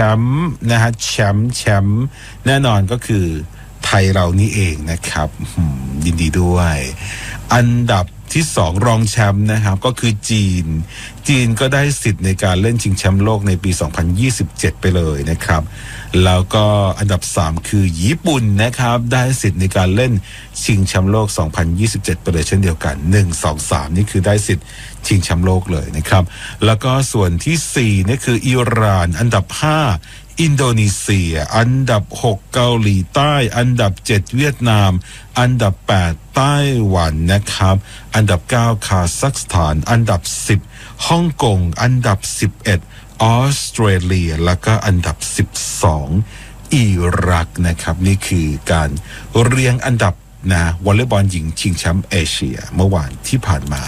มป์นะฮะแชมป์แน่นอนก็คือไทยเรานี่เองนะครับยินดีด้วยอันดับที่2รองแชมป์นะครับก็คือจีนก็ได้สิทธิ์ในการเล่นชิงแชมป์โลกในปี2027ไปเลยนะครับแล้วก็อันดับ3คือญี่ปุ่นนะครับได้สิทธิ์ในการเล่นชิงแชมป์โลก2027ไปเลยเช่นเดียวกัน1 2 3นี่คือได้สิทธิ์ชิงแชมป์โลกเลยนะครับแล้วก็ส่วนที่4นี่คืออิหร่านอันดับ5อินโดนีเซียอันดับ6เกาหลีใต้อันดับ7เวียดนามอันดับ8ไต้หวันนะครับอันดับ9คาซัคสถานอันดับ10ฮ่องกงอันดับ11ออสเตรเลียแล้วก็อันดับ12อิรักนะครับนี่คือการเรียงอันดับนะวอลเลย์บอลหญิงชิงแชมป์เอเชียเมื่อวานที่ผ่านมา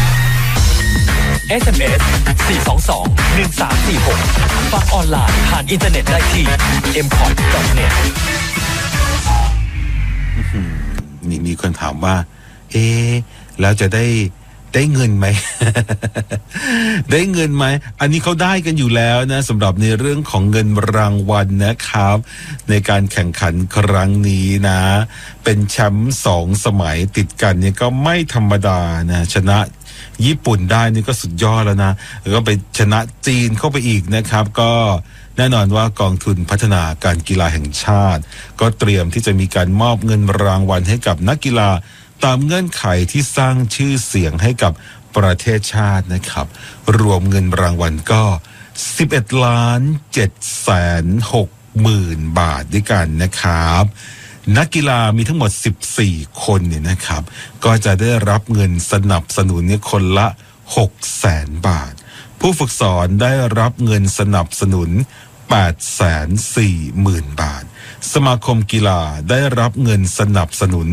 SMS 422-1346 ฟังออนไลน์ผ่านอินเทอร์เน็ตได้ที่ mcot.net นี่มีคนถามว่าแล้วจะได้เงินไหม ได้เงินไหมอันนี้เขาได้กันอยู่แล้วนะสำหรับในเรื่องของเงินรางวัลนะครับในการแข่งขันครั้งนี้นะเป็นแชมป์2 สมัยติดกันเนี่ยก็ไม่ธรรมดานะชนะญี่ปุ่นได้นี่ก็สุดยอดแล้วนะแล้วก็ไปชนะจีนเข้าไปอีกนะครับก็แน่นอนว่ากองทุนพัฒนาการกีฬาแห่งชาติก็เตรียมที่จะมีการมอบเงินรางวัลให้กับนักกีฬาตามเงื่อนไขที่สร้างชื่อเสียงให้กับประเทศชาตินะครับรวมเงินรางวัลก็11,760,000 บาทด้วยกันนะครับนักกีฬามีทั้งหมด14 คนเนี่ยนะครับก็จะได้รับเงินสนับสนุนเนี่ยคนละ 600,000 บาทผู้ฝึกสอนได้รับเงินสนับสนุน 840,000 บาทสมาคมกีฬาได้รับเงินสนับสนุน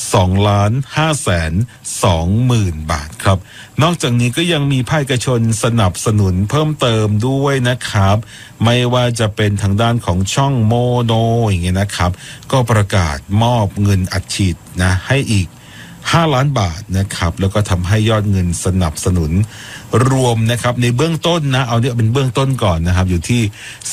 2,520,000 บาทครับนอกจากนี้ก็ยังมีภาคเอกชนสนับสนุนเพิ่มเติมด้วยนะครับไม่ว่าจะเป็นทางด้านของช่องโมโนอย่างเงี้ยนะครับก็ประกาศมอบเงินอัดฉีดนะให้อีก5 ล้านบาทนะครับแล้วก็ทำให้ยอดเงินสนับสนุนรวมนะครับในเบื้องต้นนะเอาเนี่ยเป็นเบื้องต้นก่อนนะครับอยู่ที่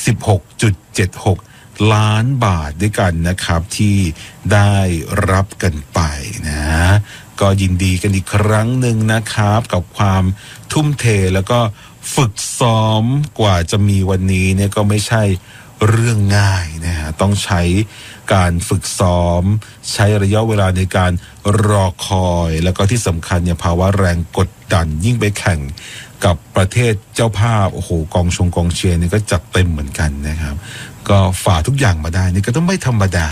16.76 ล้านบาทด้วยกันนะครับที่ได้รับกันไปนะก็ยินดีกันอีกครั้งหนึ่งนะครับกับความทุ่มเทแล้วก็ฝึกซ้อมกว่าจะมีวันนี้เนี่ยก็ไม่ใช่เรื่องง่ายนะฮะต้องใช้การฝึกซ้อมใช้ระยะเวลาในการรอคอยแล้วก็ที่สำคัญเนี่ยภาวะแรงกดดันยิ่งไปแข่งกับประเทศเจ้าภาพโอ้โหกองเชียร์นี่ก็จัดเต็มเหมือนกันนะครับก็ฝ่าทุกอย่างมาได้นี่ก็ต้องไม่ธรรมดา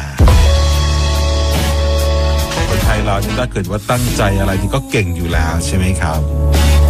คนไทยเราถ้าเกิดว่าตั้งใจอะไรนี่ก็เก่งอยู่แล้วใช่ไหมครับ